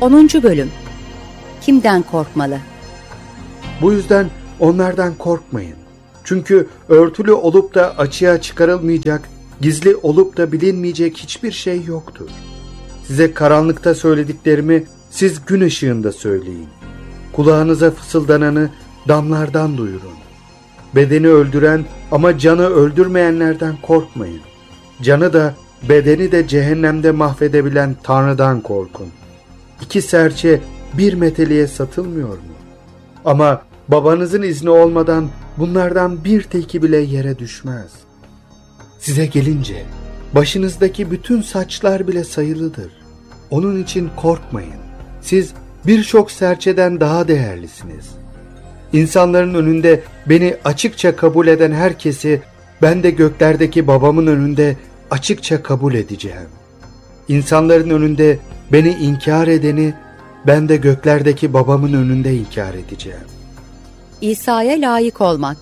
10. Bölüm. Kimden korkmalı? Bu yüzden onlardan korkmayın. Çünkü örtülü olup da açığa çıkarılmayacak, gizli olup da bilinmeyecek hiçbir şey yoktur. Size karanlıkta söylediklerimi siz gün ışığında söyleyin. Kulağınıza fısıldananı damlardan duyurun. Bedeni öldüren ama canı öldürmeyenlerden korkmayın. Canı da bedeni de cehennemde mahvedebilen Tanrı'dan korkun. 2 serçe bir meteliğe satılmıyor mu? Ama babanızın izni olmadan bunlardan bir teki bile yere düşmez. Size gelince başınızdaki bütün saçlar bile sayılıdır. Onun için korkmayın. Siz birçok serçeden daha değerlisiniz. İnsanların önünde beni açıkça kabul eden herkesi ben de göklerdeki babamın önünde açıkça kabul edeceğim. İnsanların önünde beni inkar edeni ben de göklerdeki babamın önünde inkar edeceğim. İsa'ya layık olmak.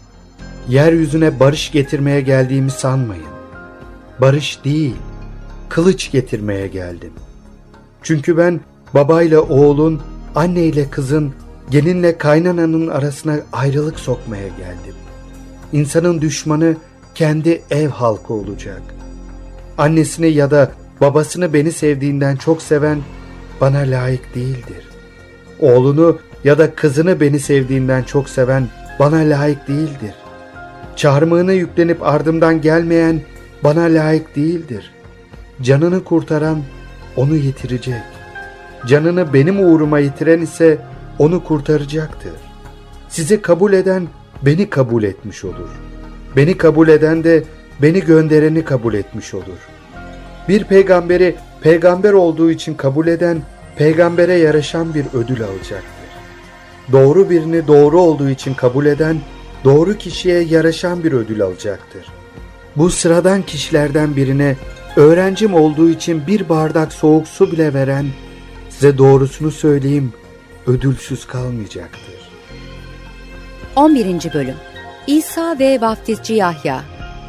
Yeryüzüne barış getirmeye geldiğimi sanmayın. Barış değil, kılıç getirmeye geldim. Çünkü ben babayla oğlun, anneyle kızın, gelinle kaynananın arasına ayrılık sokmaya geldim. İnsanın düşmanı kendi ev halkı olacak. Annesini ya da babasını beni sevdiğinden çok seven bana layık değildir. Oğlunu ya da kızını beni sevdiğinden çok seven bana layık değildir. Çarmıhına yüklenip ardımdan gelmeyen bana layık değildir. Canını kurtaran onu yitirecek. Canını benim uğruma yitiren ise onu kurtaracaktır. Sizi kabul eden beni kabul etmiş olur. Beni kabul eden de beni göndereni kabul etmiş olur. Bir peygamberi peygamber olduğu için kabul eden peygambere yaraşan bir ödül alacaktır. Doğru birini doğru olduğu için kabul eden doğru kişiye yaraşan bir ödül alacaktır. Bu sıradan kişilerden birine öğrencim olduğu için bir bardak soğuk su bile veren, size doğrusunu söyleyeyim, ödülsüz kalmayacaktır. 11. Bölüm. İsa ve Vaftizci Yahya.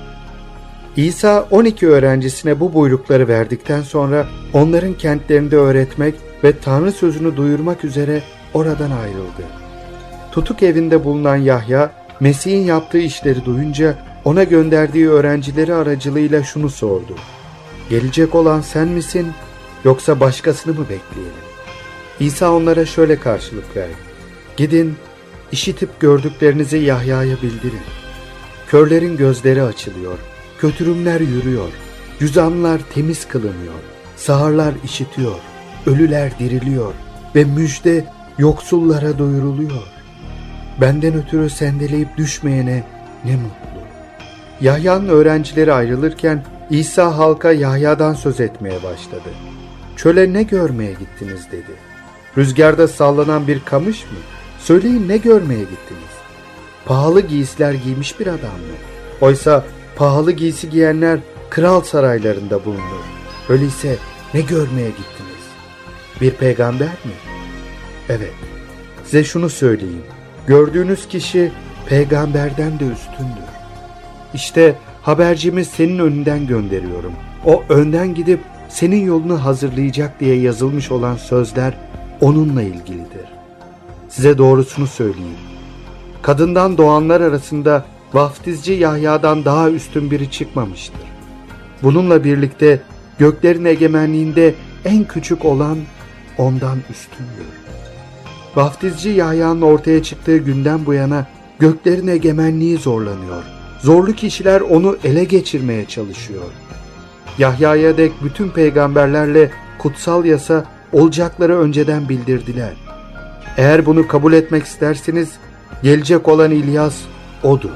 İsa 12 öğrencisine bu buyrukları verdikten sonra onların kentlerinde öğretmek ve Tanrı sözünü duyurmak üzere oradan ayrıldı. Tutuk evinde bulunan Yahya, Mesih'in yaptığı işleri duyunca ona gönderdiği öğrencileri aracılığıyla şunu sordu: "Gelecek olan sen misin, yoksa başkasını mı bekleyelim?" İsa onlara şöyle karşılık verdi: "Gidin, işitip gördüklerinizi Yahya'ya bildirin. Körlerin gözleri açılıyor, kötürümler yürüyor, cüzamlar temiz kılınıyor, sağırlar işitiyor, ölüler diriliyor ve müjde yoksullara duyuruluyor. Benden ötürü sendeleyip düşmeyene ne mutlu." Yahya'nın öğrencileri ayrılırken İsa halka Yahya'dan söz etmeye başladı. "Çöle ne görmeye gittiniz?" dedi. "Rüzgarda sallanan bir kamış mı? Söyleyin, ne görmeye gittiniz? Pahalı giysiler giymiş bir adam mı? Oysa pahalı giysi giyenler kral saraylarında bulunur. Öyleyse ne görmeye gittiniz? Bir peygamber mi? Evet, size şunu söyleyeyim. Gördüğünüz kişi peygamberden de üstündür. İşte habercimi senin önünden gönderiyorum. O önden gidip senin yolunu hazırlayacak diye yazılmış olan sözler onunla ilgilidir. Size doğrusunu söyleyeyim. Kadından doğanlar arasında Vaftizci Yahya'dan daha üstün biri çıkmamıştır. Bununla birlikte göklerin egemenliğinde en küçük olan ondan üstündür. Vaftizci Yahya'nın ortaya çıktığı günden bu yana göklerin egemenliği zorlanıyor. Zorlu kişiler onu ele geçirmeye çalışıyor. Yahya'ya dek bütün peygamberlerle kutsal yasa olacakları önceden bildirdiler. Eğer bunu kabul etmek isterseniz gelecek olan İlyas odur.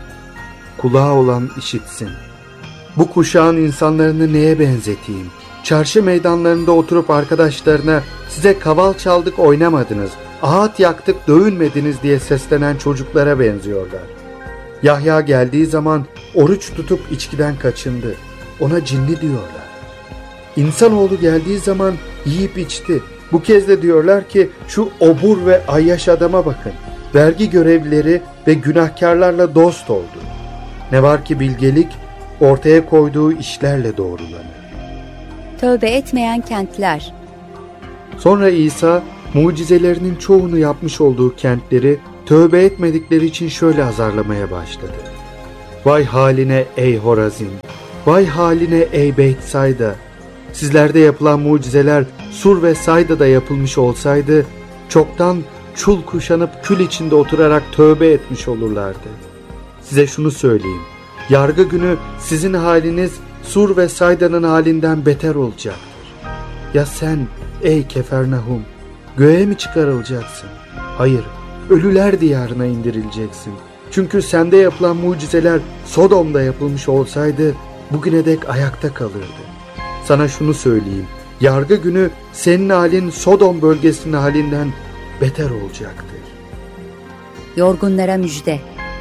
Kulağı olan işitsin. Bu kuşağın insanlarını neye benzeteyim? Çarşı meydanlarında oturup arkadaşlarına size kaval çaldık oynamadınız, ağıt yaktık dövünmediniz diye seslenen çocuklara benziyorlar. Yahya geldiği zaman oruç tutup içkiden kaçındı. Ona cinli diyorlar. İnsanoğlu geldiği zaman yiyip içti. Bu kez de diyorlar ki şu obur ve ayyaş adama bakın. Vergi görevlileri ve günahkarlarla dost oldu. Ne var ki bilgelik ortaya koyduğu işlerle doğrulanır. Tövbe etmeyen kentler. Sonra İsa mucizelerinin çoğunu yapmış olduğu kentleri tövbe etmedikleri için şöyle azarlamaya başladı. Vay haline ey Horazin! Vay haline ey Beytsayda! Sizlerde yapılan mucizeler Sur ve Sayda'da yapılmış olsaydı, çoktan çul kuşanıp kül içinde oturarak tövbe etmiş olurlardı. Size şunu söyleyeyim, yargı günü sizin haliniz Sur ve Sayda'nın halinden beter olacaktır. Ya sen ey Kefernahum, göğe mi çıkarılacaksın? Hayır, ölüler diyarına indirileceksin. Çünkü sende yapılan mucizeler Sodom'da yapılmış olsaydı, bugüne dek ayakta kalırdı. Sana şunu söyleyeyim, yargı günü senin halin Sodom bölgesinin halinden beter olacaktır. Yorgunlara müjde.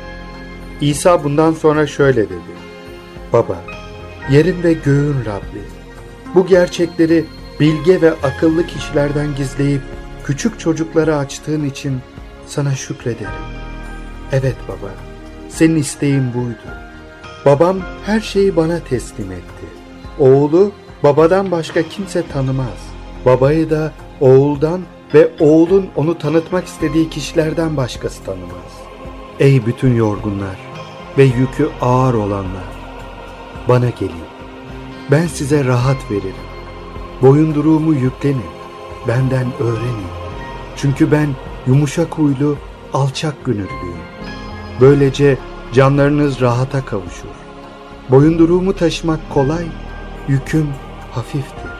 İsa bundan sonra şöyle dedi. Baba, yerin ve göğün Rabbi, bu gerçekleri bilge ve akıllı kişilerden gizleyip küçük çocuklara açtığın için sana şükrederim. Evet baba, senin isteğin buydu. Babam her şeyi bana teslim etti. Oğlu babadan başka kimse tanımaz. Babayı da oğuldan ve oğulun onu tanıtmak istediği kişilerden başkası tanımaz. Ey bütün yorgunlar ve yükü ağır olanlar, bana gelin. Ben size rahat veririm. Boyunduruğumu yüklenin. Benden öğrenin. Çünkü ben yumuşak huylu, alçak gönüllüyüm. Böylece canlarınız rahata kavuşur. Boyunduruğumu taşımak kolay, yüküm hafiftir.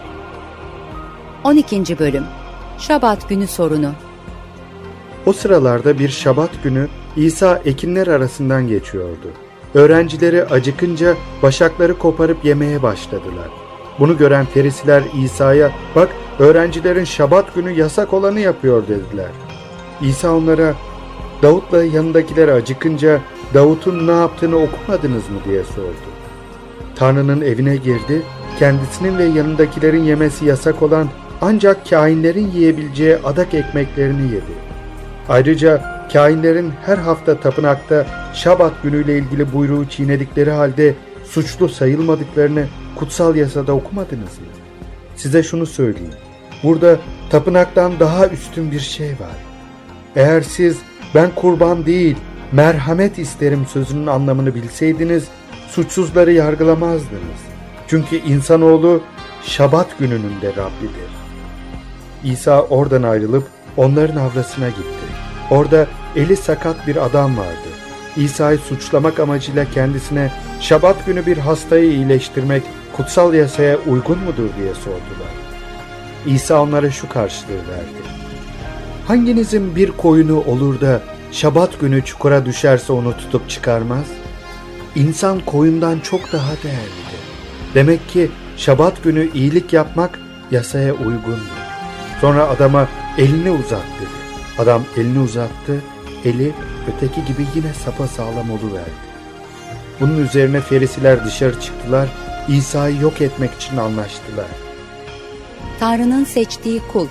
12. Bölüm Şabat günü sorunu. O sıralarda bir Şabat günü İsa ekinler arasından geçiyordu. Öğrencileri acıkınca başakları koparıp yemeye başladılar. Bunu gören Ferisiler İsa'ya, "Bak, öğrencilerin Şabat günü yasak olanı yapıyor," dediler. İsa onlara, "Davut'la yanındakileri acıkınca Davut'un ne yaptığını okumadınız mı?" diye sordu. Tanrı'nın evine girdi, kendisinin ve yanındakilerin yemesi yasak olan ancak kâhinlerin yiyebileceği adak ekmeklerini yedi. Ayrıca kâhinlerin her hafta tapınakta Şabat günüyle ilgili buyruğu çiğnedikleri halde suçlu sayılmadıklarını kutsal yasada okumadınız mı? Size şunu söyleyeyim, burada tapınaktan daha üstün bir şey var. Eğer siz "Ben kurban değil, merhamet isterim" sözünün anlamını bilseydiniz, suçsuzları yargılamazdınız. Çünkü insanoğlu Şabat gününün de Rabbidir. İsa oradan ayrılıp onların avrasına gitti. Orada eli sakat bir adam vardı. İsa'yı suçlamak amacıyla kendisine Şabat günü bir hastayı iyileştirmek kutsal yasaya uygun mudur diye sordular. İsa onlara şu karşılığı verdi. Hanginizin bir koyunu olur da Şabat günü çukura düşerse onu tutup çıkarmaz? İnsan koyundan çok daha değerlidir. Demek ki Şabat günü iyilik yapmak yasaya uygundur. Sonra adama elini uzat dedi. Adam elini uzattı, eli öteki gibi yine sapasağlam oluverdi. Bunun üzerine Ferisiler dışarı çıktılar, İsa'yı yok etmek için anlaştılar. Tanrı'nın seçtiği kul.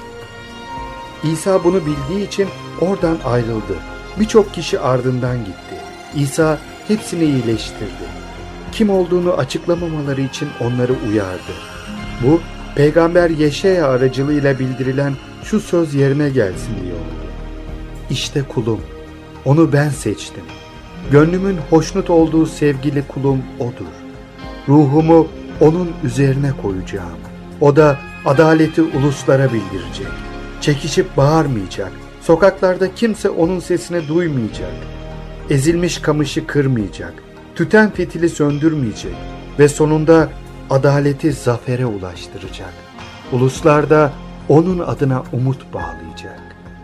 İsa bunu bildiği için oradan ayrıldı. Birçok kişi ardından gitti. İsa hepsini iyileştirdi. Kim olduğunu açıklamamaları için onları uyardı. Bu, Peygamber Yeşaya aracılığıyla bildirilen şu söz yerine gelsin diye oldu. İşte kulum, onu ben seçtim. Gönlümün hoşnut olduğu sevgili kulum odur. Ruhumu onun üzerine koyacağım. O da adaleti uluslara bildirecek. Çekişip bağırmayacak. Sokaklarda kimse onun sesini duymayacak. Ezilmiş kamışı kırmayacak. Tüten fitili söndürmeyecek. Ve sonunda adaleti zafere ulaştıracak. Uluslarda onun adına umut bağlayacak.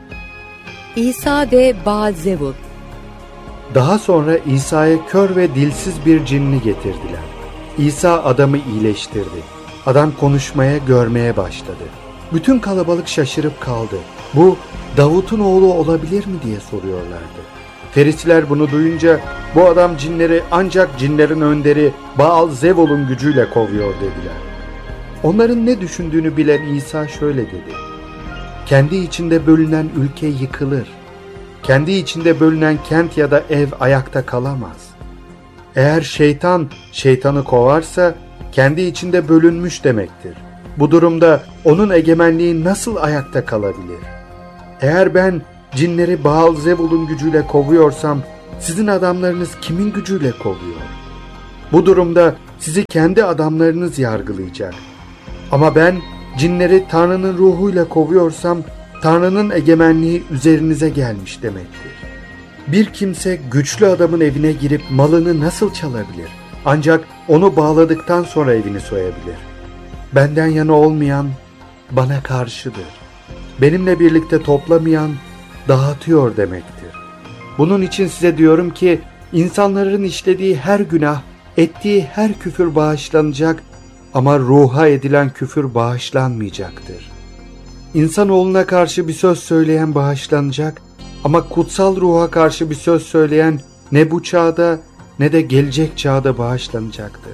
İsa ve Baal-Zebul. Daha sonra İsa'ya kör ve dilsiz bir cinni getirdiler. İsa adamı iyileştirdi. Adam konuşmaya, görmeye başladı. Bütün kalabalık şaşırıp kaldı. Bu Davut'un oğlu olabilir mi diye soruyorlardı. Ferisiler bunu duyunca, "Bu adam cinleri ancak cinlerin önderi Baal-Zebul'un gücüyle kovuyor," dediler. Onların ne düşündüğünü bilen İsa şöyle dedi. Kendi içinde bölünen ülke yıkılır. Kendi içinde bölünen kent ya da ev ayakta kalamaz. Eğer şeytan şeytanı kovarsa kendi içinde bölünmüş demektir. Bu durumda onun egemenliği nasıl ayakta kalabilir? Eğer ben cinleri Baal-Zebul'un gücüyle kovuyorsam, sizin adamlarınız kimin gücüyle kovuyor? Bu durumda sizi kendi adamlarınız yargılayacak. Ama ben cinleri Tanrı'nın ruhuyla kovuyorsam, Tanrı'nın egemenliği üzerinize gelmiş demektir. Bir kimse güçlü adamın evine girip malını nasıl çalabilir? Ancak onu bağladıktan sonra evini soyabilir. Benden yana olmayan bana karşıdır. Benimle birlikte toplamayan dağıtıyor demektir. Bunun için size diyorum ki, insanların işlediği her günah, ettiği her küfür bağışlanacak ama ruha edilen küfür bağışlanmayacaktır. İnsanoğluna karşı bir söz söyleyen bağışlanacak ama kutsal ruha karşı bir söz söyleyen ne bu çağda ne de gelecek çağda bağışlanacaktır.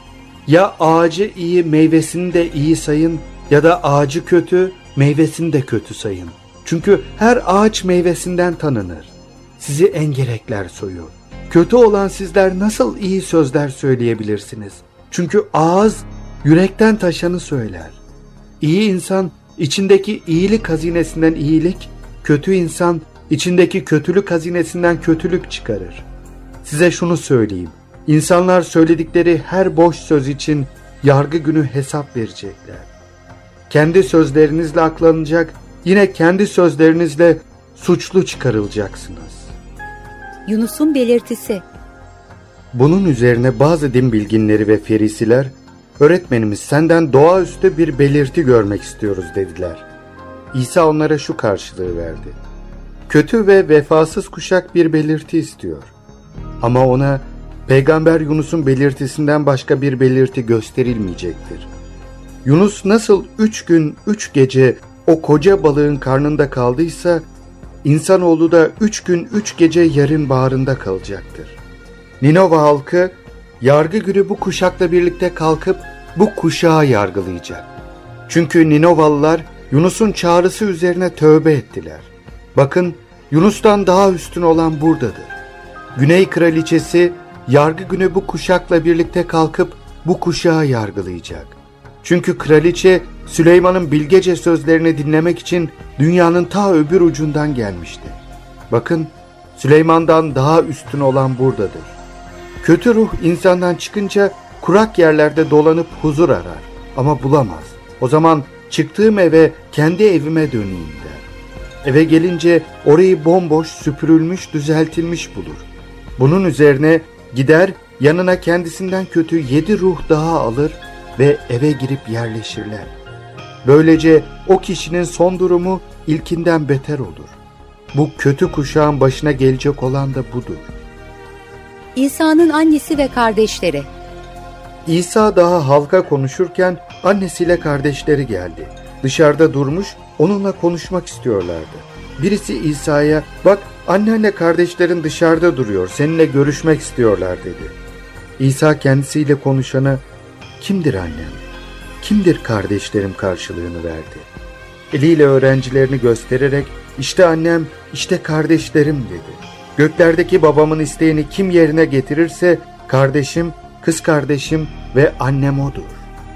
Ya ağacı iyi, meyvesini de iyi sayın ya da ağacı kötü, meyvesini de kötü sayın. Çünkü her ağaç meyvesinden tanınır. Sizi engerekler soyuyor. Kötü olan sizler nasıl iyi sözler söyleyebilirsiniz? Çünkü ağız yürekten taşanı söyler. İyi insan içindeki iyilik hazinesinden iyilik, kötü insan içindeki kötülük hazinesinden kötülük çıkarır. Size şunu söyleyeyim. İnsanlar söyledikleri her boş söz için yargı günü hesap verecekler. Kendi sözlerinizle aklanacak, yine kendi sözlerinizle suçlu çıkarılacaksınız. Yunus'un belirtisi. Bunun üzerine bazı din bilginleri ve ferisiler, öğretmenimiz senden doğaüstü bir belirti görmek istiyoruz dediler. İsa onlara şu karşılığı verdi. Kötü ve vefasız kuşak bir belirti istiyor. Ama ona Peygamber Yunus'un belirtisinden başka bir belirti gösterilmeyecektir. Yunus nasıl 3 gün 3 gece o koca balığın karnında kaldıysa, insanoğlu da 3 gün 3 gece yerin bağrında kalacaktır. Ninova halkı yargı günü bu kuşakla birlikte kalkıp bu kuşağı yargılayacak. Çünkü Ninovalılar Yunus'un çağrısı üzerine tövbe ettiler. Bakın, Yunus'tan daha üstün olan buradadır. Güney kraliçesi yargı günü bu kuşakla birlikte kalkıp bu kuşağı yargılayacak. Çünkü kraliçe Süleyman'ın bilgece sözlerini dinlemek için dünyanın ta öbür ucundan gelmişti. Bakın, Süleyman'dan daha üstün olan buradadır. Kötü ruh insandan çıkınca kurak yerlerde dolanıp huzur arar ama bulamaz. O zaman çıktığım eve, kendi evime döneyim der. Eve gelince orayı bomboş, süpürülmüş, düzeltilmiş bulur. Bunun üzerine gider, yanına kendisinden kötü 7 ruh daha alır ve eve girip yerleşirler. Böylece o kişinin son durumu ilkinden beter olur. Bu kötü kuşağın başına gelecek olan da budur. İsa'nın annesi ve kardeşleri. İsa daha halka konuşurken annesiyle kardeşleri geldi. Dışarıda durmuş, onunla konuşmak istiyorlardı. Birisi İsa'ya, "Bak, annenle kardeşlerin dışarıda duruyor, seninle görüşmek istiyorlar," dedi. İsa kendisiyle konuşana, "Kimdir annem, kimdir kardeşlerim?" karşılığını verdi. Eliyle öğrencilerini göstererek, "İşte annem, işte kardeşlerim," dedi. "Göklerdeki babamın isteğini kim yerine getirirse, kardeşim, kız kardeşim ve annem odur."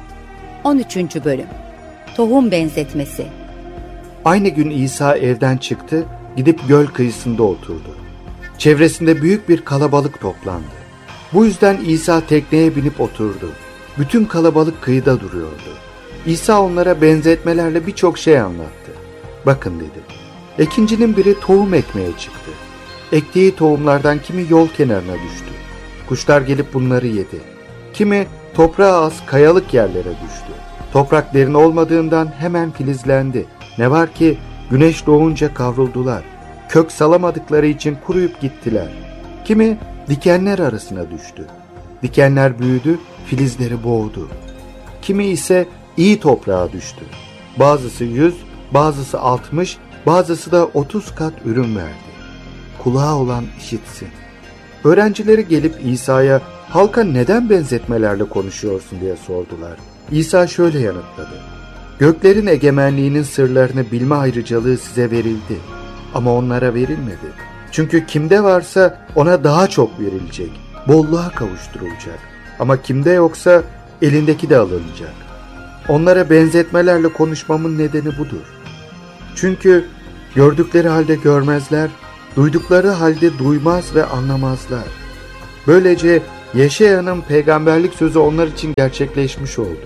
13. Bölüm. Tohum benzetmesi. Aynı gün İsa evden çıktı, gidip göl kıyısında oturdu. Çevresinde büyük bir kalabalık toplandı. Bu yüzden İsa tekneye binip oturdu. Bütün kalabalık kıyıda duruyordu. İsa onlara benzetmelerle birçok şey anlattı. "Bakın," dedi, "ekincinin biri tohum ekmeye çıktı. Ektiği tohumlardan kimi yol kenarına düştü. Kuşlar gelip bunları yedi. Kimi toprağa az kayalık yerlere düştü. Toprak derin olmadığından hemen filizlendi. Ne var ki güneş doğunca kavruldular. Kök salamadıkları için kuruyup gittiler. Kimi dikenler arasına düştü. Dikenler büyüdü, filizleri boğdu. Kimi ise iyi toprağa düştü. Bazısı 100, bazısı 60, bazısı da 30 kat ürün verdi. Kulağı olan işitsin." Öğrencileri gelip İsa'ya, "Halka neden benzetmelerle konuşuyorsun?" diye sordular. İsa şöyle yanıtladı. "Göklerin egemenliğinin sırlarını bilme ayrıcalığı size verildi. Ama onlara verilmedi. Çünkü kimde varsa ona daha çok verilecek, bolluğa kavuşturulacak. Ama kimde yoksa elindeki de alınacak. onlara benzetmelerle konuşmamın nedeni budur. Çünkü gördükleri halde görmezler, duydukları halde duymaz ve anlamazlar. Böylece Yeşaya'nın peygamberlik sözü onlar için gerçekleşmiş oldu.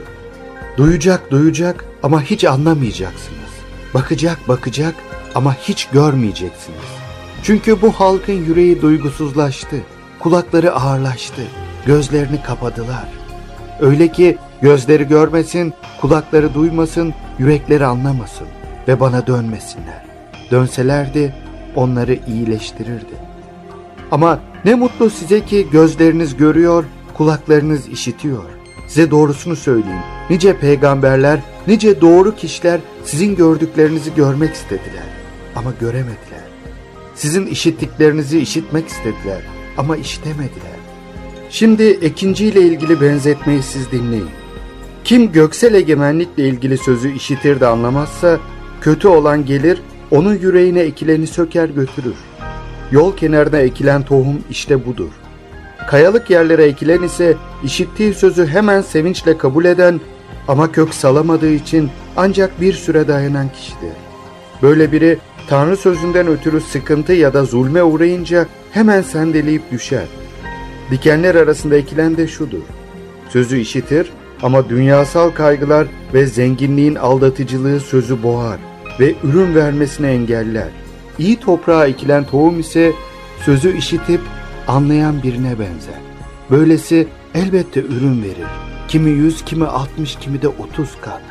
Duyacak ama hiç anlamayacaksınız. Bakacak ama hiç görmeyeceksiniz. Çünkü bu halkın yüreği duygusuzlaştı, kulakları ağırlaştı, gözlerini kapadılar. Öyle ki gözleri görmesin, kulakları duymasın, yürekleri anlamasın ve bana dönmesinler. Dönselerdi onları iyileştirirdi. Ama ne mutlu size ki gözleriniz görüyor, kulaklarınız işitiyor. Size doğrusunu söyleyeyim. Nice peygamberler, nice doğru kişiler sizin gördüklerinizi görmek istediler ama göremediler. Sizin işittiklerinizi işitmek istediler ama işitemediler. Şimdi ikinciyle ilgili benzetmeyi siz dinleyin. Kim göksel egemenlikle ilgili sözü işitir de anlamazsa, kötü olan gelir, onun yüreğine ekileni söker götürür. Yol kenarına ekilen tohum işte budur. Kayalık yerlere ekilen ise işittiği sözü hemen sevinçle kabul eden ama kök salamadığı için ancak bir süre dayanan kişidir. Böyle biri Tanrı sözünden ötürü sıkıntı ya da zulme uğrayınca hemen sendeleyip düşer. Dikenler arasında ekilen de şudur: sözü işitir ama dünyasal kaygılar ve zenginliğin aldatıcılığı sözü boğar ve ürün vermesini engeller. İyi toprağa ekilen tohum ise sözü işitip anlayan birine benzer. Böylesi elbette ürün verir. Kimi 100, kimi 60, kimi de 30 kat.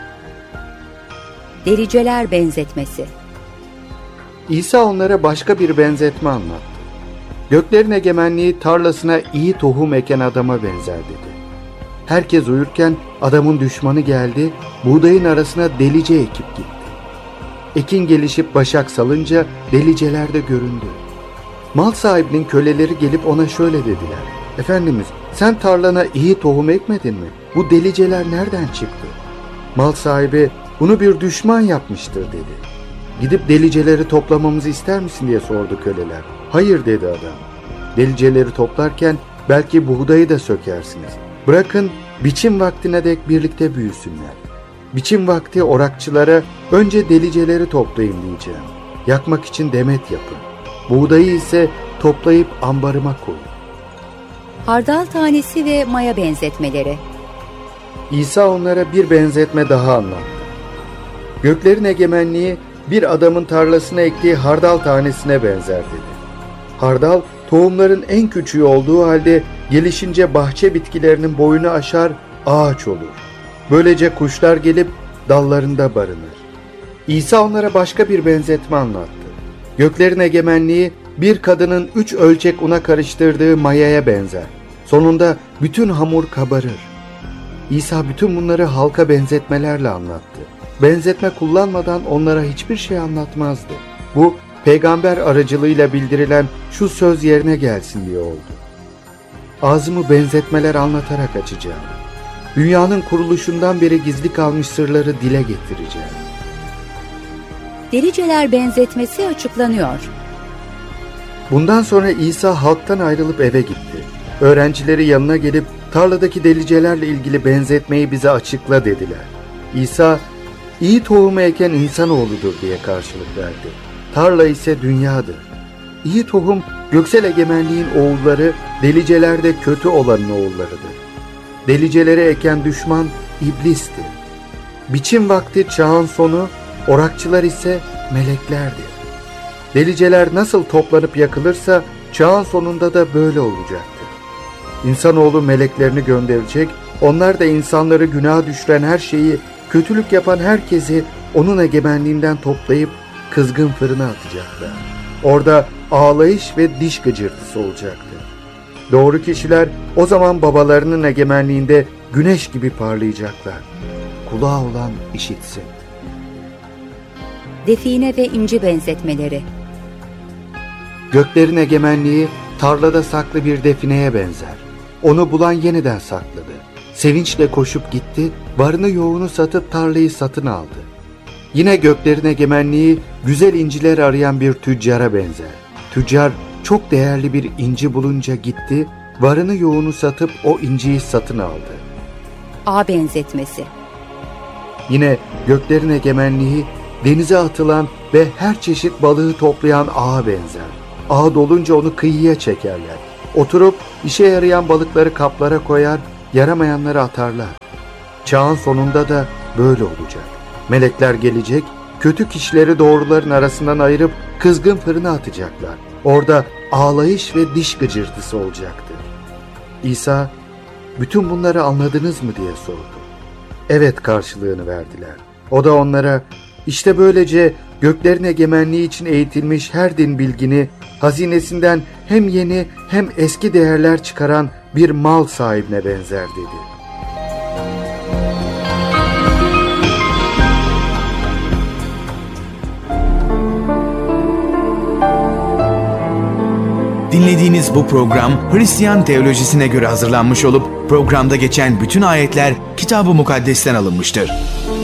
Deliceler benzetmesi. İsa onlara başka bir benzetme anlattı. Göklerin egemenliği tarlasına iyi tohum eken adama benzer dedi. Herkes uyurken adamın düşmanı geldi, buğdayın arasına delice ekip gitti. Ekin gelişip başak salınca deliceler de göründü. Mal sahibinin köleleri gelip ona şöyle dediler: "Efendimiz, sen tarlana iyi tohum ekmedin mi? Bu deliceler nereden çıktı?" Mal sahibi, "Bunu bir düşman yapmıştır," dedi. "Gidip deliceleri toplamamızı ister misin?" diye sordu köleler. "Hayır," dedi adam. "Deliceleri toplarken belki buğdayı da sökersiniz. Bırakın biçim vaktine dek birlikte büyüsünler. Biçim vakti orakçılara önce deliceleri toplayın diyeceğim. Yakmak için demet yapın. Buğdayı ise toplayıp ambarıma koyun." Hardal tanesi ve maya benzetmeleri. İsa onlara bir benzetme daha anlattı. Göklerin egemenliği bir adamın tarlasına ektiği hardal tanesine benzer dedi. Hardal tohumların en küçüğü olduğu halde gelişince bahçe bitkilerinin boyunu aşar, ağaç olur. Böylece kuşlar gelip dallarında barınır. İsa onlara başka bir benzetme anlattı. Göklerin egemenliği bir kadının 3 ölçek una karıştırdığı mayaya benzer. Sonunda bütün hamur kabarır. İsa bütün bunları halka benzetmelerle anlattı. Benzetme kullanmadan onlara hiçbir şey anlatmazdı. Bu, peygamber aracılığıyla bildirilen şu söz yerine gelsin diye oldu: "Ağzımı benzetmeler anlatarak açacağım. Dünyanın kuruluşundan beri gizli kalmış sırları dile getireceğim." Deliceler benzetmesi açıklanıyor. Bundan sonra İsa halktan ayrılıp eve gitti. Öğrencileri yanına gelip tarladaki delicelerle ilgili benzetmeyi bize açıkla dediler. İsa, "İyi tohumu eken insanoğludur," diye karşılık verdi. "Tarla ise dünyadır. İyi tohum göksel egemenliğin oğulları, deliceler de kötü olanın oğullarıdır. Deliceleri eken düşman iblistir. Biçim vakti çağın sonu, orakçılar ise meleklerdir. Deliceler nasıl toplanıp yakılırsa çağın sonunda da böyle olacaktır. İnsanoğlu meleklerini gönderecek, onlar da insanları günaha düşüren her şeyi, kötülük yapan herkesi onun egemenliğinden toplayıp kızgın fırına atacaklar. Orada ağlayış ve diş gıcırtısı olacaktır. Doğru kişiler o zaman babalarının egemenliğinde güneş gibi parlayacaklar. Kulağı olan işitsin." Define ve inci benzetmeleri. Göklerin egemenliği tarlada saklı bir defineye benzer. Onu bulan yeniden sakladı. Sevinçle koşup gitti, varını yoğunu satıp tarlayı satın aldı. Yine göklerin egemenliği güzel inciler arayan bir tüccara benzer. Tüccar çok değerli bir inci bulunca gitti, varını yoğunu satıp o inciyi satın aldı. A benzetmesi. Yine göklerin egemenliği denize atılan ve her çeşit balığı toplayan ağa benzer. Ağ dolunca onu kıyıya çekerler. Oturup işe yarayan balıkları kaplara koyar, yaramayanları atarlar. Çağın sonunda da böyle olacak. Melekler gelecek, kötü kişileri doğruların arasından ayırıp kızgın fırına atacaklar. Orada ağlayış ve diş gıcırtısı olacaktır. İsa, bütün bunları anladınız mı diye sordu. Evet karşılığını verdiler. O da onlara, işte böylece göklerin egemenliği için eğitilmiş her din bilgini, hazinesinden hem yeni hem eski değerler çıkaran bir mal sahibine benzer dedi. Dinlediğiniz bu program Hristiyan teolojisine göre hazırlanmış olup programda geçen bütün ayetler Kitab-ı Mukaddes'ten alınmıştır.